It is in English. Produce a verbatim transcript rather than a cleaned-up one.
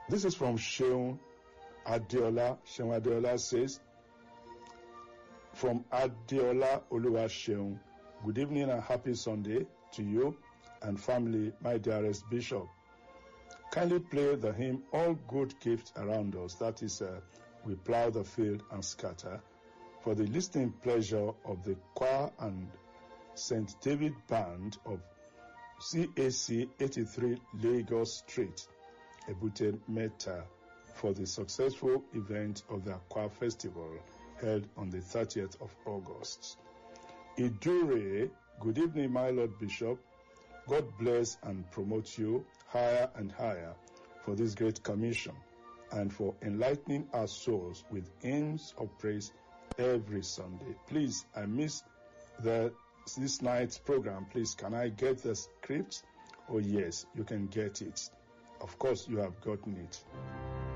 This is from Sheun Adeola. Sheun Adeola says, from Adeola Oluwaseun, good evening and happy Sunday to you and family, my dearest Bishop. Kindly play the hymn, All Good Gifts Around Us. That is, uh, we plow the field and scatter, for the listening pleasure of the choir and Saint David Band of C A C eighty-three Lagos Street, Ebute Meta, for the successful event of the Choir Festival held on the thirtieth of August. Idure, good evening, my Lord Bishop. God bless and promote you higher and higher for this great commission and for enlightening our souls with hymns of praise every Sunday. Please, I miss the this night's program. Please, can I get the script? Oh yes, you can get it. Of course, you have gotten it.